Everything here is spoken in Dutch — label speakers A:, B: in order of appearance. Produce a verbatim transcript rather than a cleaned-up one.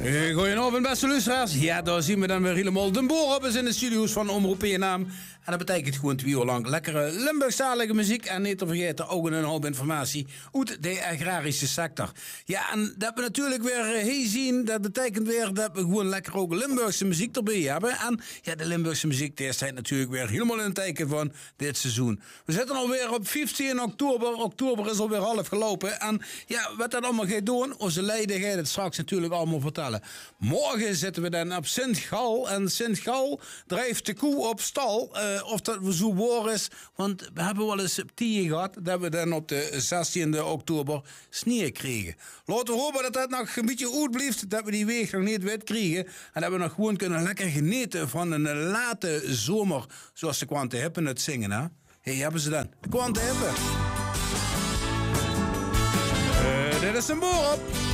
A: Uh, Goedenavond, beste luisteraars. Ja, daar zien we dan weer helemaal de boer op is in de studio's van Omroep P N M. En dat betekent gewoon twee uur lang lekkere Limburgstalige muziek. En niet te vergeten ook een hoop informatie uit de agrarische sector. Ja, en dat we natuurlijk weer hier zien, dat betekent weer dat we gewoon lekker ook Limburgse muziek erbij hebben. En ja, de Limburgse muziek, die staat natuurlijk weer helemaal in het teken van dit seizoen. We zitten alweer op vijftien oktober. Oktober is alweer half gelopen. En ja, wat dat allemaal gaat doen, onze leden gaat het straks natuurlijk allemaal vertellen. Morgen zitten we dan op Sint-Gal. En Sint-Gal drijft de koe op stal. Uh, of dat zo waar is. Want we hebben wel eens tien gehad. Dat we dan op de zestiende oktober sneeuw kregen. Laten we hopen dat dat nog een beetje goed blijft. Dat we die week nog niet wet krijgen. En dat we nog gewoon kunnen lekker genieten van een late zomer. Zoals de Kwante Hippen het zingen. Hè? Hey, hebben ze dan. De Kwante Hippen. Uh, dit is een boer op.